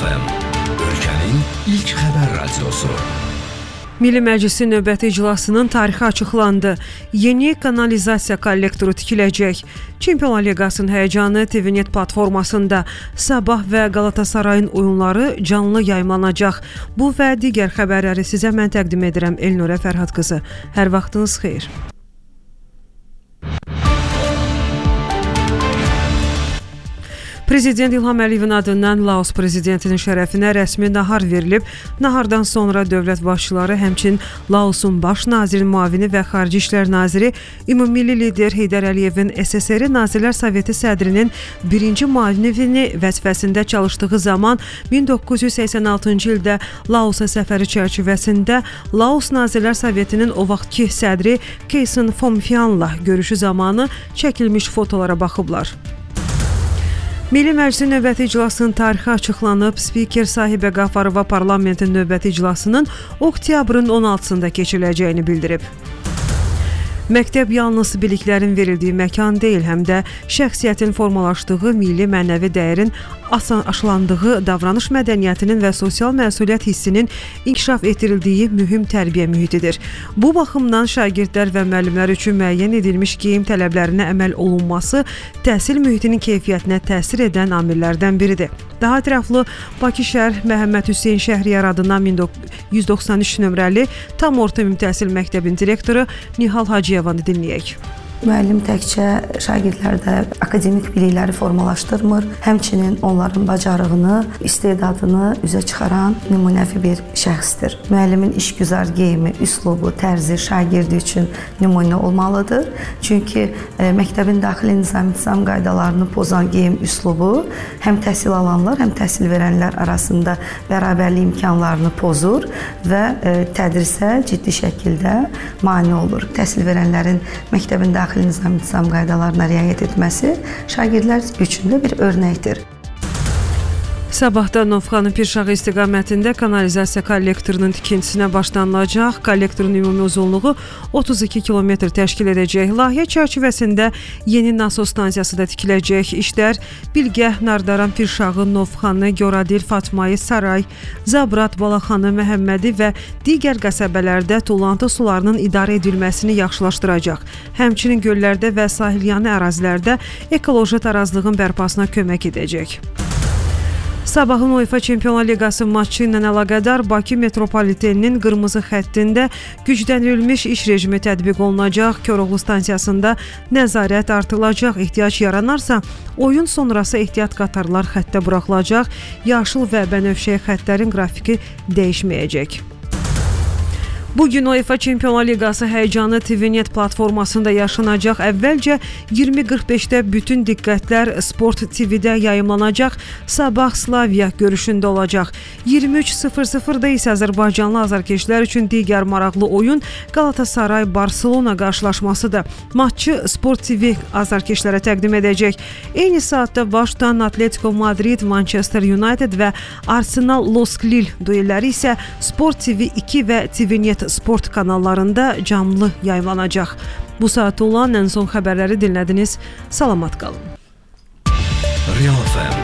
FM, ölkənin ilk xəbər radiosu. Milli Məclisin növbəti iclasının tarixi açıqlandı. Yeni kanalizasiya kollektoru tikiləcək. Çempionlar Liqasının həyəcanı TVNet platformasında. Sabah və Qalatasarayın oyunları canlı yayımlanacaq. Bu və digər xəbərləri sizə mən təqdim edirəm. Elnurə Fərhad qızı. Hər vaxtınız xeyir. Prezident İlham Əliyevin adından Laos prezidentinin şərəfinə rəsmi nahar verilib. Nahardan sonra dövlət başçıları, həmçinin Laosun baş naziri, müavini və xarici işlər naziri, ümummilli lider Heydər Əliyevin SSR Nazirlər Soveti sədrinin birinci müavini vəzifəsində çalışdığı zaman 1986-cı ildə Laosa səfəri çərçivəsində Laos Nazirlər Sovetinin o vaxtki sədri Keyson Fomfianla görüşü zamanı çəkilmiş fotolara baxıblar. Milli Məclisin növbəti iclasının tarixi açıqlanıb. Spiker Sahibə Qafarova parlamentin növbəti iclasının oktyabrın 16-sında keçiriləcəyini bildirib. Məktəb yalnız biliklərin verildiyi məkan deyil, həm də şəxsiyyətin formalaşdığı, milli mənəvi dəyərin aşılandığı, davranış mədəniyyətinin və sosial məsuliyyət hissinin inkişaf etdirildiyi mühüm tərbiyə mühitidir. Bu baxımdan şagirdlər və müəllimlər üçün müəyyən edilmiş geyim tələblərinə əməl olunması təhsil mühitinin keyfiyyətinə təsir edən amillərdən biridir. Daha ətraflı Bakı şəhər Məhəmməd Hüseyn Şəhriyar adına 193 nömrəli tam orta ümumi təhsil məktəbinin direktoru Nihal Hacıyevanı dinləyək. Müəllim təkcə şagirdlərdə akademik bilikləri formalaşdırmır, həmçinin onların bacarığını, istedadını üzə çıxaran nümunəvi bir şəxsdir. Müəllimin işgüzar geyimi, üslubu, tərzi şagirdi üçün nümunə olmalıdır. Çünki məktəbin daxili nizam-intizam qaydalarını pozan geyim üslubu həm təhsil alanlar, həm təhsil verənlər arasında bərabərlik imkanlarını pozur və tədrisə ciddi şəkildə mane olur. Təhsil verənlərin məktəbin daxili nizam-intizam qaydalarına riayət etməsi şagirdlər üçün də bir örnəkdir. Sabahda Novxanı Pirşağı istiqamətində kanalizasiya kollektorunun tikintisinə başlanılacaq. Kollektorun ümumi uzunluğu 32 kilometr təşkil edəcək. Layihə çərçivəsində yeni nasos stansiyası da tikiləcək. İşlər Bilgəh, Nardaran, Pirşağı, Novxanı, Göradil, Fatmayı, Saray, Zabrat, Balaxanı, Məhəmmədi və digər qəsəbələrdə tullantı sularının idarə edilməsini yaxşılaşdıracaq. Həmçinin göllərdə və sahilyanı ərazilərdə ekoloji tarazlığın bərpasına kömək edəcək. Sabahın UEFA Çempionlar Liqası matçı ilə əlaqədar Bakı metropoliteninin qırmızı xəttində gücləndirilmiş iş rejimi tətbiq olunacaq. Koroğlu stansiyasında nəzarət artırılacaq. Ehtiyac yaranarsa, oyun sonrası ehtiyat qatarlar xəttə buraxılacaq. Yaşıl və bənövşəyi xəttlərin qrafiki dəyişməyəcək. Bugün UEFA Çempionlar Liqası həyəcanı TVNet platformasında yaşanacaq. Əvvəlcə 20:45-də bütün diqqətlər Sport TV-də yayımlanacaq. Sabah Slavia görüşündə olacaq. 23:00-da isə Azərbaycanlı azarkeşlər üçün digər maraqlı oyun Galatasaray-Barselona qarşılaşmasıdır. Matçı Sport TV azarkeşlərə təqdim edəcək. Eyni saatda başdan Atletico Madrid, Manchester United və Arsenal Los Lille duelləri isə Sport TV 2 və TVNet Sport kanallarında canlı yayımlanacaq. Bu saat olan ən son xəbərləri dinlədiniz. Salamat qalın. Real FM